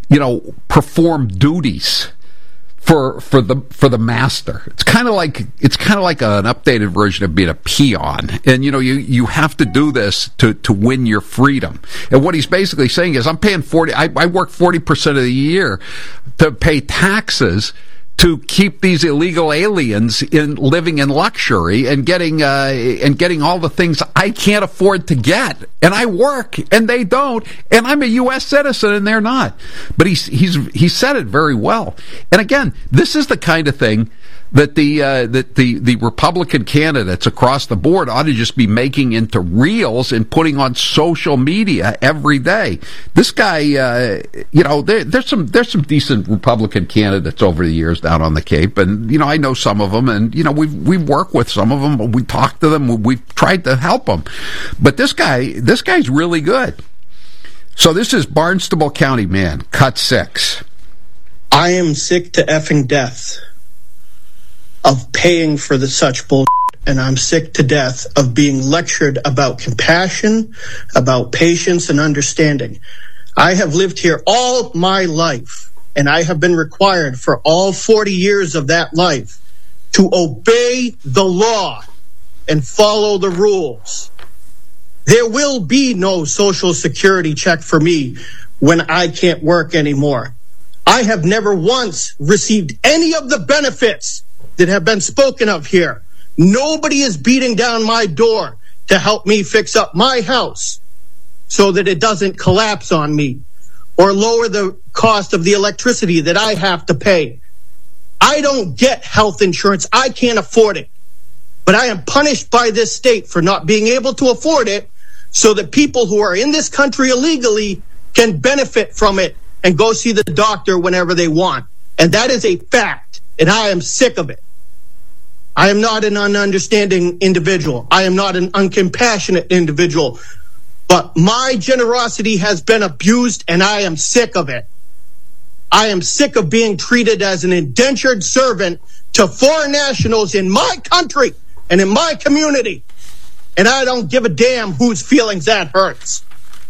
perform duties for the master. It's kind of like an updated version of being a peon. And you have to do this to win your freedom. And what he's basically saying is, I'm paying 40. I work 40% of the year to pay taxes to keep these illegal aliens living in luxury and getting all the things I can't afford to get. And I work and they don't, and I'm a U.S. citizen and they're not. But he said it very well. And again, this is the kind of thing that the Republican candidates across the board ought to just be making into reels and putting on social media every day. This guy, there's some decent Republican candidates over the years down on the Cape, and I know some of them, and we've worked with some of them, we talked to them, we've tried to help them, but this guy's really good. So this is Barnstable County man, cut 6. I am sick to effing death of paying for such bullshit, and I'm sick to death of being lectured about compassion, about patience and understanding. I have lived here all my life, and I have been required for all 40 years of that life to obey the law and follow the rules. There will be no Social Security check for me when I can't work anymore. I have never once received any of the benefits that have been spoken of here. Nobody is beating down my door to help me fix up my house so that it doesn't collapse on me or lower the cost of the electricity that I have to pay. I don't get health insurance. I can't afford it. But I am punished by this state for not being able to afford it so that people who are in this country illegally can benefit from it and go see the doctor whenever they want. And that is a fact, and I am sick of it. I am not an ununderstanding individual. I am not an uncompassionate individual. But my generosity has been abused, and I am sick of it. I am sick of being treated as an indentured servant to foreign nationals in my country and in my community. And I don't give a damn whose feelings that hurts.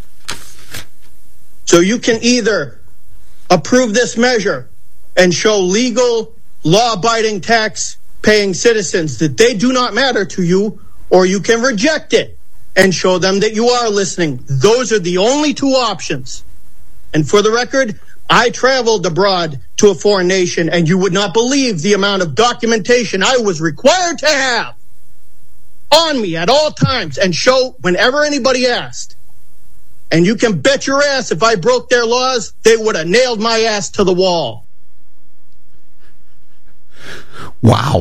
So you can either approve this measure and show legal, law-abiding tax-paying citizens that they do not matter to you, or you can reject it and show them that you are listening. Those are the only two options. And for the record, I traveled abroad to a foreign nation, and you would not believe the amount of documentation I was required to have on me at all times and show whenever anybody asked. And you can bet your ass if I broke their laws, they would have nailed my ass to the wall. Wow.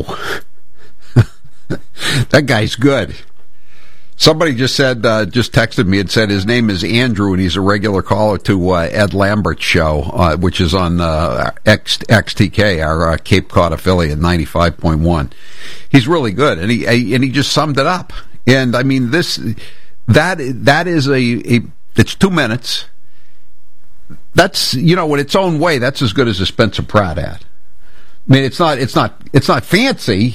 That guy's good. Somebody just texted me and said his name is Andrew, and he's a regular caller to Ed Lambert's show, which is on XTK, our Cape Cod affiliate, 95.1. He's really good, and he just summed it up. And I mean, that is it's 2 minutes. That's, in its own way, that's as good as a Spencer Pratt ad. I mean, it's not fancy,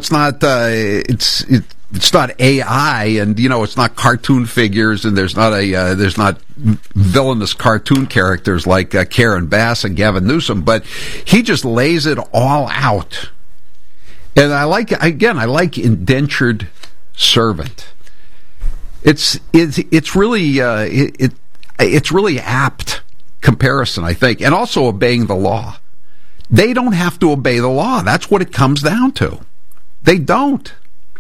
it's not AI, and it's not cartoon figures, and there's not villainous cartoon characters like Karen Bass and Gavin Newsom, but he just lays it all out. And I like indentured servant. It's really apt comparison, I think, and also obeying the law. They don't have to obey the law. That's what it comes down to. They don't.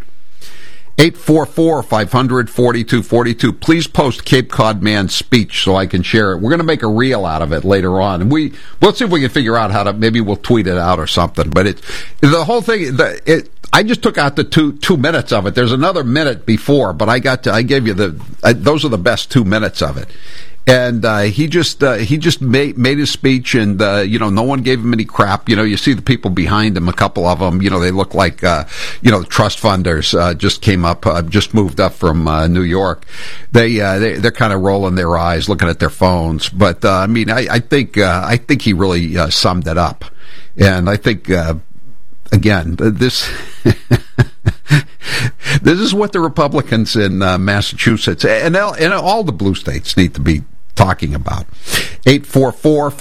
844-500-4242. Please post Cape Cod Man's speech so I can share it. We're going to make a reel out of it later on. And we'll see if we can figure out how to, maybe we'll tweet it out or something. But the whole thing, I just took out the two minutes of it. There's another minute before, but I gave you those are the best 2 minutes of it. And he just made his speech, and no one gave him any crap. You see the people behind him, a couple of them, they look like trust funders just moved up from New York. They're kind of rolling their eyes, looking at their phones. But I think he really summed it up, and I think again this. This is what the Republicans in Massachusetts and all the blue states need to be talking about. 844